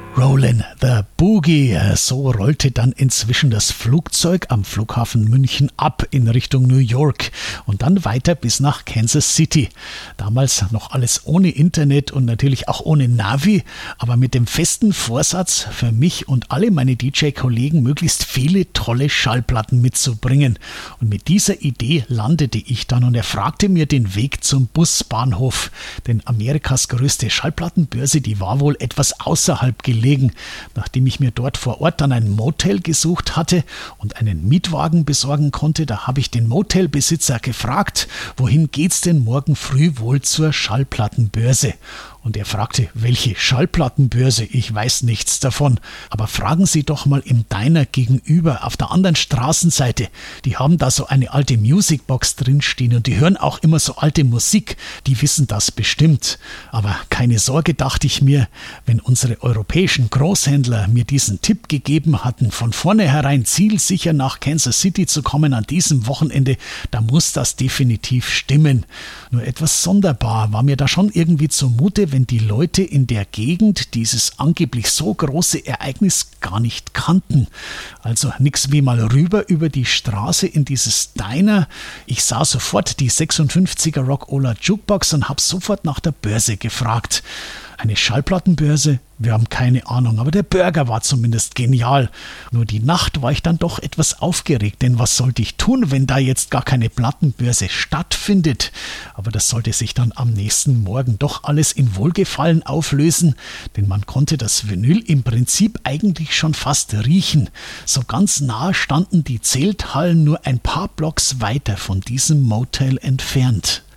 Rollin' the Boogie. So rollte dann inzwischen das Flugzeug am Flughafen München ab in Richtung New York und dann weiter bis nach Kansas City. Damals noch alles ohne Internet und natürlich auch ohne Navi, aber mit dem festen Vorsatz, für mich und alle meine DJ-Kollegen möglichst viele tolle Schallplatten mitzubringen. Und mit dieser Idee landete ich dann und er fragte mir den Weg zum Busbahnhof. Denn Amerikas größte Schallplattenbörse, die war wohl etwas außerhalb gelegen. Nachdem ich mir dort vor Ort dann ein Motel gesucht hatte und einen Mietwagen besorgen konnte, da habe ich den Motelbesitzer gefragt, wohin geht's denn morgen früh wohl zur Schallplattenbörse? Und er fragte, welche Schallplattenbörse? Ich weiß nichts davon. Aber fragen Sie doch mal im Diner gegenüber auf der anderen Straßenseite. Die haben da so eine alte Musicbox drinstehen und die hören auch immer so alte Musik. Die wissen das bestimmt. Aber keine Sorge, dachte ich mir, wenn unsere europäischen Großhändler mir diesen Tipp gegeben hatten, von vornherein zielsicher nach Kansas City zu kommen an diesem Wochenende, da muss das definitiv stimmen. Nur etwas sonderbar war mir da schon irgendwie zumute, wenn die Leute in der Gegend dieses angeblich so große Ereignis gar nicht kannten. Also nix wie mal rüber über die Straße in dieses Diner. Ich sah sofort die 56er Rock-Ola Jukebox und habe sofort nach der Börse gefragt. Eine Schallplattenbörse? Wir haben keine Ahnung, aber der Burger war zumindest genial. Nur die Nacht war ich dann doch etwas aufgeregt, denn was sollte ich tun, wenn da jetzt gar keine Plattenbörse stattfindet? Aber das sollte sich dann am nächsten Morgen doch alles in Wohlgefallen auflösen, denn man konnte das Vinyl im Prinzip eigentlich schon fast riechen. So ganz nah standen die Zelthallen nur ein paar Blocks weiter von diesem Motel entfernt.